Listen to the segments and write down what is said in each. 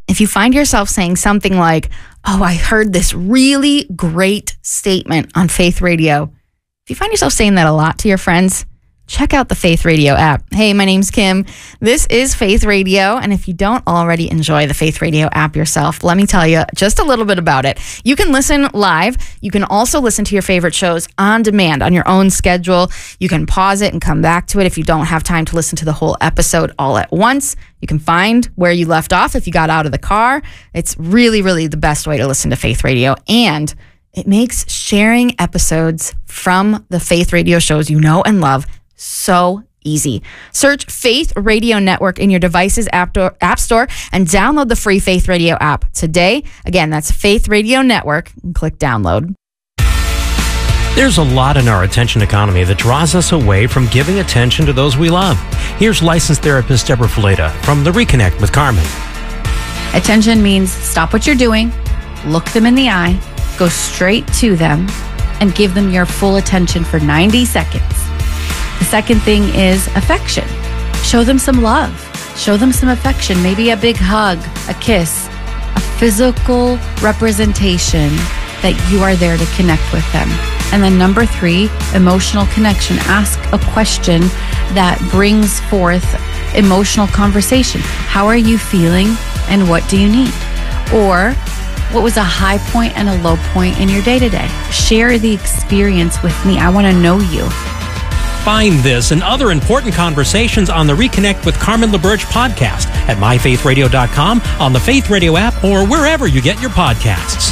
if you find yourself saying something like, oh, I heard this really great statement on Faith Radio. If you find yourself saying that a lot to your friends, check out the Faith Radio app. Hey, my name's Kim. This is Faith Radio. And if you don't already enjoy the Faith Radio app yourself, let me tell you just a little bit about it. You can listen live. You can also listen to your favorite shows on demand on your own schedule. You can pause it and come back to it if you don't have time to listen to the whole episode all at once. You can find where you left off if you got out of the car. It's really, really the best way to listen to Faith Radio. And it makes sharing episodes from the Faith Radio shows you know and love so easy. Search Faith Radio Network in your device's app store and download the free Faith Radio app today. Again, that's Faith Radio Network, and click download. There's a lot in our attention economy that draws us away from giving attention to those we love. Here's licensed therapist Deborah Fileta from the Reconnect with Carmen. Attention means stop what you're doing, look them in the eye, go straight to them, and give them your full attention for 90 seconds. The second thing is affection. Show them some love. Show them some affection. Maybe a big hug, a kiss, a physical representation that you are there to connect with them. And then number 3, emotional connection. Ask a question that brings forth emotional conversation. How are you feeling and what do you need? Or what was a high point and a low point in your day-to-day? Share the experience with me. I want to know you. Find this and other important conversations on the Reconnect with Carmen LaBerge podcast at myfaithradio.com, on the Faith Radio app, or wherever you get your podcasts.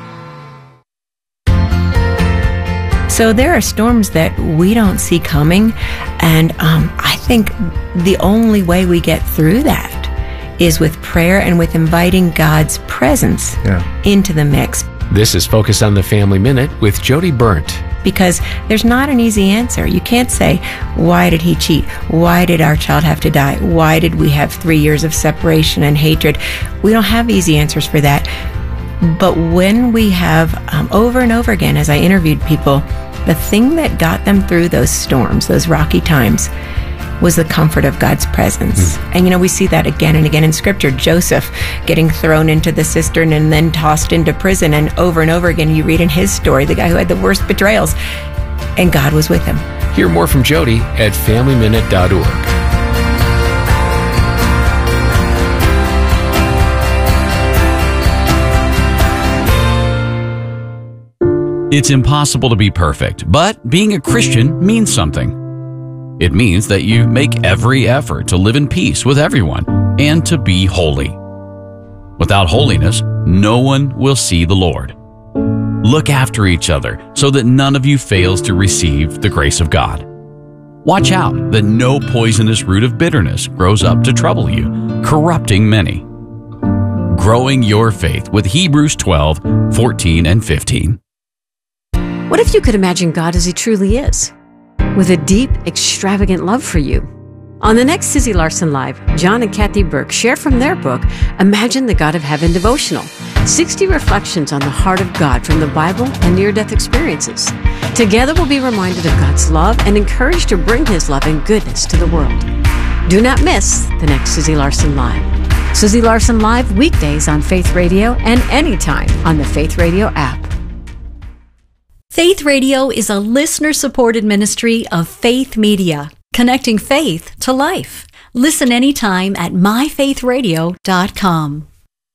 So there are storms that we don't see coming, and I think the only way we get through that is with prayer and with inviting God's presence into the mix. This is Focus on the Family Minute with Jody Burnt. Because there's not an easy answer. You can't say, why did he cheat? Why did our child have to die? Why did we have 3 years of separation and hatred? We don't have easy answers for that. But when we have, over and over again, as I interviewed people, the thing that got them through those storms, those rocky times, was the comfort of God's presence. And we see that again and again in Scripture. Joseph getting thrown into the cistern and then tossed into prison, and over again you read in his story, the guy who had the worst betrayals, and God was with him. Hear more from Jody at FamilyMinute.org. It's impossible to be perfect, but being a Christian means something. It means that you make every effort to live in peace with everyone and to be holy. Without holiness, no one will see the Lord. Look after each other so that none of you fails to receive the grace of God. Watch out that no poisonous root of bitterness grows up to trouble you, corrupting many. Growing your faith with Hebrews 12, 14, and 15. What if you could imagine God as He truly is, with a deep, extravagant love for you? On the next Susie Larson Live, John and Kathy Burke share from their book, Imagine the God of Heaven Devotional, 60 reflections on the heart of God from the Bible and near-death experiences. Together we'll be reminded of God's love and encouraged to bring His love and goodness to the world. Do not miss the next Susie Larson Live. Susie Larson Live, weekdays on Faith Radio and anytime on the Faith Radio app. Faith Radio is a listener-supported ministry of Faith Media, connecting faith to life. Listen anytime at myfaithradio.com.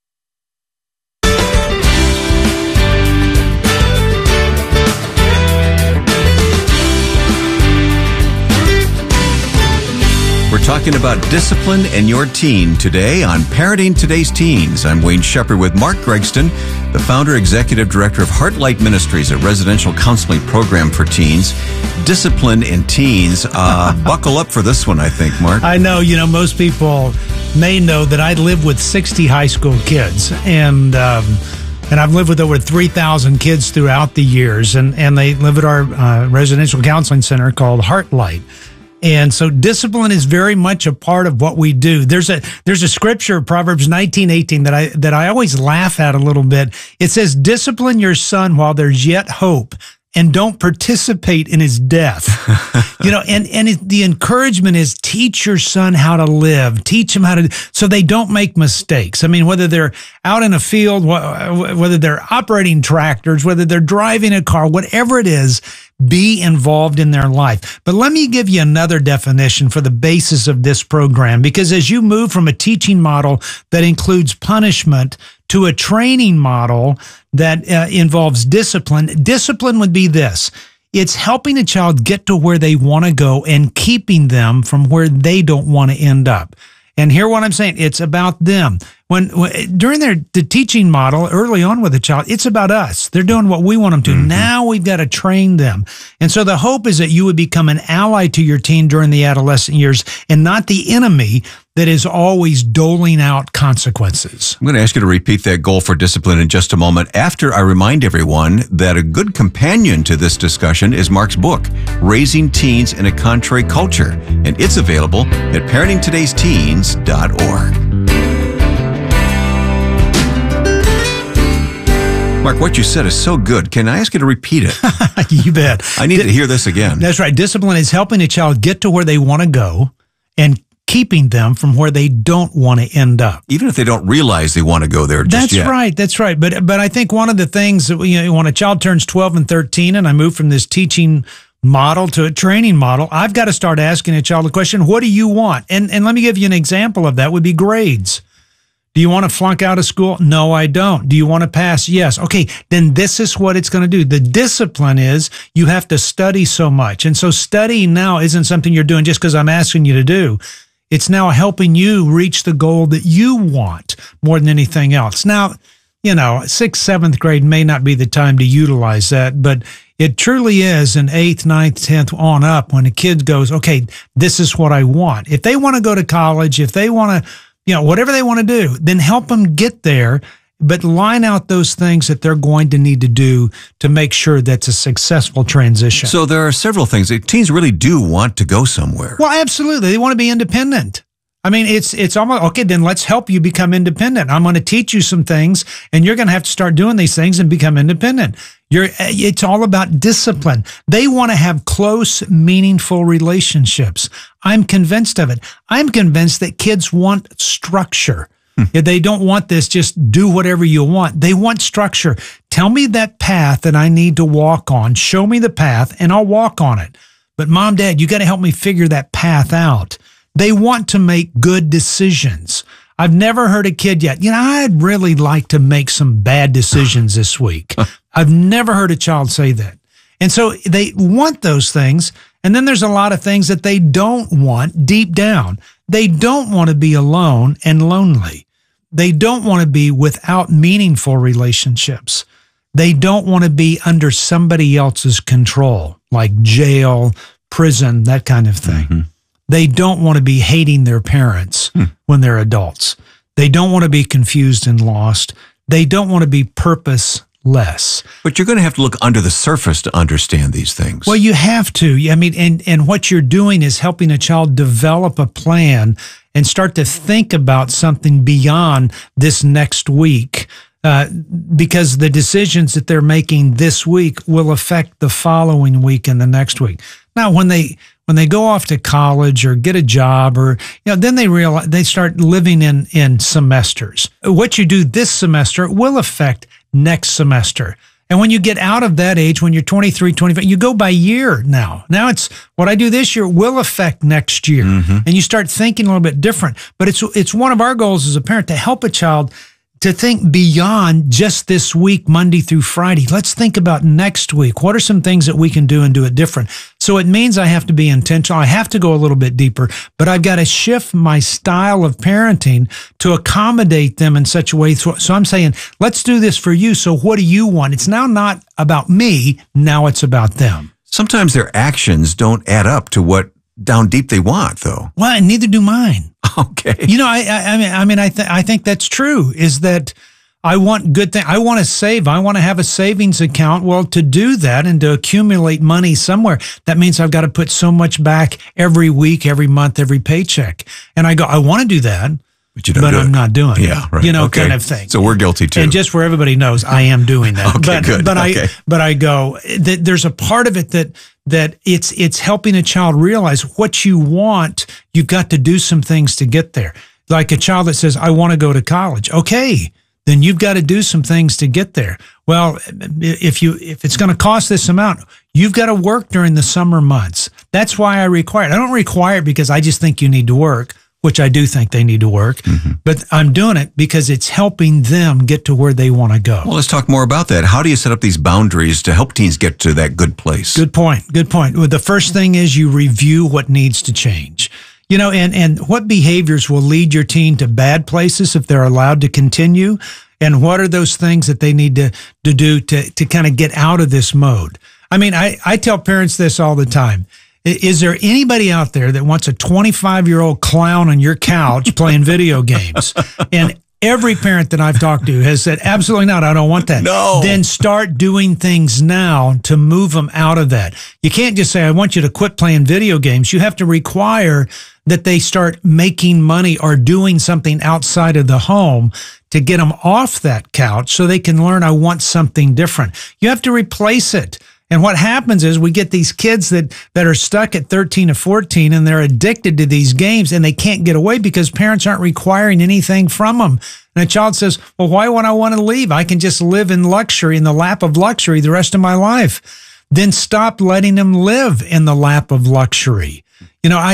We're talking about discipline in your teen today on Parenting Today's Teens. I'm Wayne Shepherd with Mark Gregston, the founder, executive director of Heartlight Ministries, a residential counseling program for teens. Discipline in teens. Buckle up for this one, I think, Mark. I know, most people may know that I live with 60 high school kids, and I've lived with over 3,000 kids throughout the years, and they live at our residential counseling center called Heartlight. And so discipline is very much a part of what we do. There's a scripture, Proverbs 19:18, that I always laugh at a little bit. It says, "Discipline your son while there's yet hope, and don't participate in his death. The encouragement is teach your son how to live, teach him how to, so they don't make mistakes. I mean, whether they're out in a field, whether they're operating tractors, whether they're driving a car, whatever it is, be involved in their life. But let me give you another definition for the basis of this program, because as you move from a teaching model that includes punishment to a training model that involves discipline, discipline would be this. It's helping a child get to where they want to go and keeping them from where they don't want to end up. And hear what I'm saying. It's about them. When during the teaching model early on with a child, it's about us. They're doing what we want them to. Mm-hmm. Now we've got to train them. And so the hope is that you would become an ally to your teen during the adolescent years and not the enemy that is always doling out consequences. I'm going to ask you to repeat that goal for discipline in just a moment after I remind everyone that a good companion to this discussion is Mark's book, Raising Teens in a Contrary Culture, and it's available at parentingtodaysteens.org. Mark, what you said is so good. Can I ask you to repeat it? You bet. I need to hear this again. That's right. Discipline is helping a child get to where they want to go and keeping them from where they don't want to end up. Even if they don't realize they want to go there just yet. That's right. But I think one of the things that when a child turns 12 and 13 and I move from this teaching model to a training model, I've got to start asking a child the question, what do you want? And let me give you an example of that would be grades. Do you want to flunk out of school? No, I don't. Do you want to pass? Yes. Okay, then this is what it's going to do. The discipline is you have to study so much. And so studying now isn't something you're doing just because I'm asking you to do. It's now helping you reach the goal that you want more than anything else. Now, 6th, 7th grade may not be the time to utilize that, but it truly is in 8th, 9th, 10th on up when a kid goes, okay, this is what I want. If they want to go to college, if they want to, whatever they want to do, then help them get there, but line out those things that they're going to need to do to make sure that's a successful transition. So there are several things. Teens really do want to go somewhere. Well, absolutely. They want to be independent. I mean, it's almost, okay, then let's help you become independent. I'm going to teach you some things, and you're going to have to start doing these things and become independent. It's all about discipline. They want to have close, meaningful relationships. I'm convinced of it. I'm convinced that kids want structure. They don't want this, just do whatever you want. They want structure. Tell me that path that I need to walk on. Show me the path, and I'll walk on it. But Mom, Dad, you got to help me figure that path out. They want to make good decisions. I've never heard a kid yet, I'd really like to make some bad decisions this week. I've never heard a child say that. And so they want those things. And then there's a lot of things that they don't want deep down. They don't want to be alone and lonely. They don't want to be without meaningful relationships. They don't want to be under somebody else's control, like jail, prison, that kind of thing. Mm-hmm. They don't want to be hating their parents when they're adults. They don't want to be confused and lost. They don't want to be purposeless. But you're going to have to look under the surface to understand these things. Well, you have to. I mean, and what you're doing is helping a child develop a plan and start to think about something beyond this next week. Because the decisions that they're making this week will affect the following week and the next week. Now, when they go off to college or get a job or, then they realize they start living in semesters. What you do this semester will affect next semester. And when you get out of that age, when you're 23, 25, you go by year now. Now it's what I do this year will affect next year. Mm-hmm. And you start thinking a little bit different. But it's one of our goals as a parent to help a child to think beyond just this week, Monday through Friday. Let's think about next week. What are some things that we can do and do it different? So it means I have to be intentional. I have to go a little bit deeper, but I've got to shift my style of parenting to accommodate them in such a way. So I'm saying, let's do this for you. So what do you want? It's now not about me. Now it's about them. Sometimes their actions don't add up to what down deep they want, though. Well, and neither do mine. Okay. I think that's true, is that I want good things. I want to save. I want to have a savings account. Well, to do that and to accumulate money somewhere, that means I've got to put so much back every week, every month, every paycheck. And I want to do that, But you don't but do I'm it. not doing it. Yeah, right. You know, Okay. kind of thing. So we're guilty too. And just where everybody knows, I am doing that. Okay, good. But Okay. I go, there's a part of it that it's helping a child realize what you want. You've got to do some things to get there. Like a child that says, I want to go to college. Okay, then you've got to do some things to get there. Well, if it's going to cost this amount, you've got to work during the summer months. That's why I require it. I don't require it because I just think you need to work, which I do think they need to work, but I'm doing it because it's helping them get to where they want to go. Well, let's talk more about that. How do you set up these boundaries to help teens get to that good place? Good point. Well, the first thing is you review what needs to change. You know, and what behaviors will lead your teen to bad places if they're allowed to continue? And what are those things that they need to do to kind of get out of this mode? I mean, I tell parents this all the time. Is there anybody out there that wants a 25-year-old clown on your couch playing video games? And every parent that I've talked to has said, absolutely not. I don't want that. No. Then start doing things now to move them out of that. You can't just say, I want you to quit playing video games. You have to require that they start making money or doing something outside of the home to get them off that couch so they can learn, I want something different. You have to replace it. And what happens is we get these kids that are stuck at 13 or 14 and they're addicted to these games and they can't get away because parents aren't requiring anything from them. And a child says, well, why would I want to leave? I can just live in luxury, in the lap of luxury the rest of my life. Then stop letting them live in the lap of luxury. You know,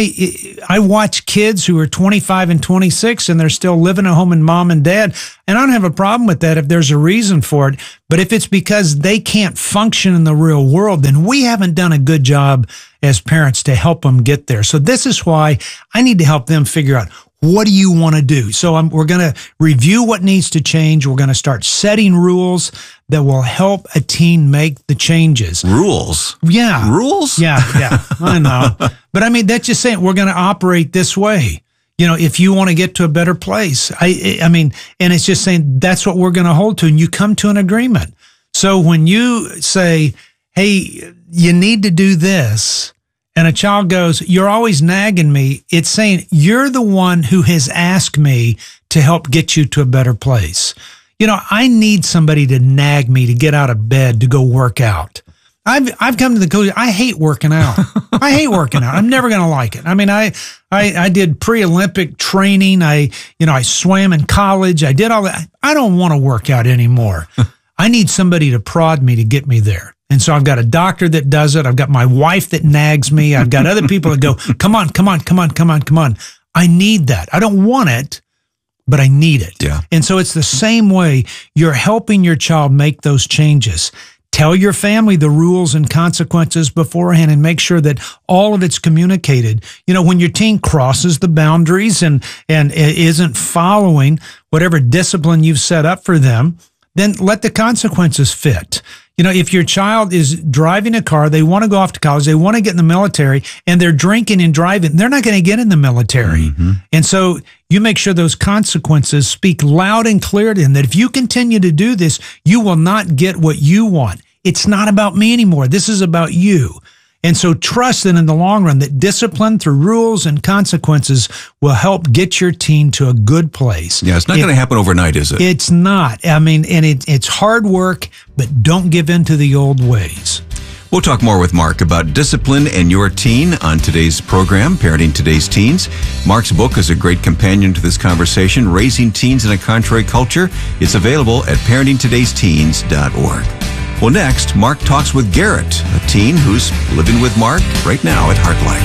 I watch kids who are 25 and 26 and they're still living at home with mom and dad. And I don't have a problem with that if there's a reason for it. But if it's because they can't function in the real world, then we haven't done a good job as parents to help them get there. So this is why I need to help them figure out, what do you want to do? So we're going to review what needs to change. We're going to start setting rules that will help a teen make the changes. Rules? Yeah. Rules? Yeah, I know. But I mean, that's just saying we're going to operate this way. You know, if you want to get to a better place, I mean, and it's just saying that's what we're going to hold to, and you come to an agreement. So when you say, hey, you need to do this, and a child goes, you're always nagging me, it's saying you're the one who has asked me to help get you to a better place. You know, I need somebody to nag me to get out of bed to go work out. I've come to the conclusion, I hate working out. I hate working out. I'm never going to like it. I mean, I did pre-Olympic training. I swam in college. I did all that. I don't want to work out anymore. I need somebody to prod me to get me there. And so I've got a doctor that does it. I've got my wife that nags me. I've got other people that go, come on. I need that. I don't want it, but I need it. Yeah. And so it's the same way you're helping your child make those changes. Tell your family the rules and consequences beforehand and make sure that all of it's communicated. You know, when your teen crosses the boundaries and isn't following whatever discipline you've set up for them, then let the consequences fit. You know, if your child is driving a car, they want to go off to college, they want to get in the military, and they're drinking and driving, they're not going to get in the military. Mm-hmm. And so you make sure those consequences speak loud and clear to them that if you continue to do this, you will not get what you want. It's not about me anymore. This is about you. And so trust that in the long run, that discipline through rules and consequences will help get your teen to a good place. Yeah, it's not going to happen overnight, is it? It's not. I mean, and it's hard work, but don't give in to the old ways. We'll talk more with Mark about discipline and your teen on today's program, Parenting Today's Teens. Mark's book is a great companion to this conversation, Raising Teens in a Contrary Culture. It's available at parentingtodaysteens.org. Well, next, Mark talks with Garrett, a teen who's living with Mark right now at Heartlight.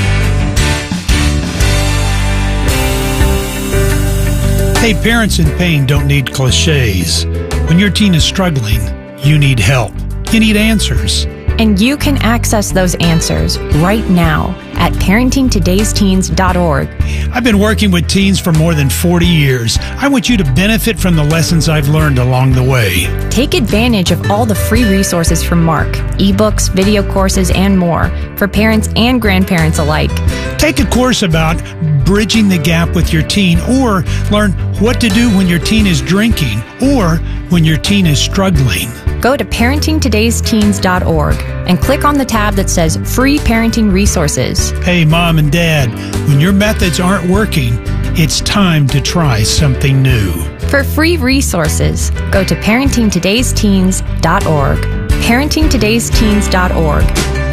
Hey, parents in pain don't need cliches. When your teen is struggling, you need help. You need answers. And you can access those answers right now at parentingtodaysteens.org. I've been working with teens for more than 40 years. I want you to benefit from the lessons I've learned along the way. Take advantage of all the free resources from Mark, ebooks, video courses, and more for parents and grandparents alike. Take a course about bridging the gap with your teen, or learn what to do when your teen is drinking or when your teen is struggling. Go to parentingtodaysteens.org and click on the tab that says Free Parenting Resources. Hey, Mom and Dad, when your methods aren't working, It's time to try something new. For free resources, go to parentingtodaysteens.org. parentingtodaysteens.org.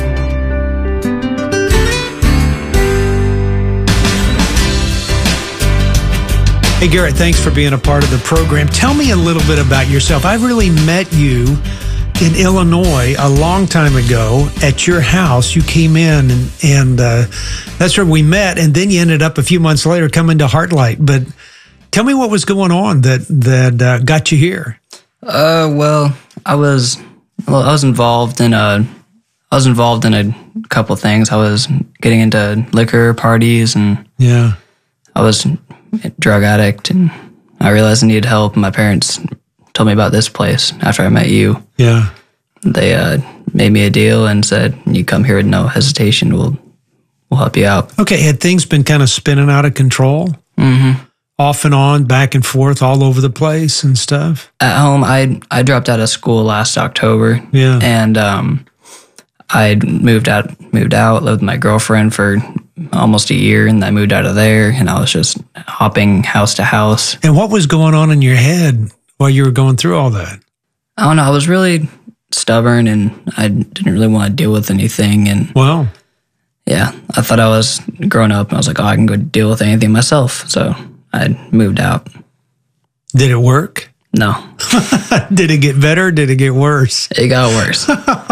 Hey, Garrett, thanks for being a part of the program. Tell me a little bit about yourself. I really met you in Illinois a long time ago at your house. You came in and that's where we met. And then you ended up a few months later coming to Heartlight. But tell me what was going on that got you here. Well, I was involved in a couple things. I was getting into liquor parties, and I was a drug addict, and I realized I needed help. My parents told me about this place after I met you. Yeah. They made me a deal and said, "You come here with no hesitation. We'll help you out." Okay. Had things been kind of spinning out of control? Mm-hmm. Off and on, back and forth, all over the place and stuff? At home, I dropped out of school last October. Yeah. And I moved out, lived with my girlfriend for almost a year, and I moved out of there, and I was just hopping house to house. And what was going on in your head while you were going through all that? I don't know. I was really stubborn, and I didn't really want to deal with anything. And wow. Yeah, I thought I was grown up, and I was like, oh, I can go deal with anything myself. So I moved out. Did it work? No. Did it get better? Did it get worse? It got worse.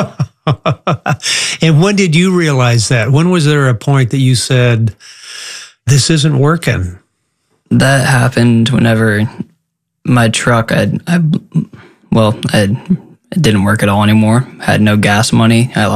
And when did you realize that? When was there a point that you said, this isn't working? That happened whenever my truck, it didn't work at all anymore. I had no gas money. I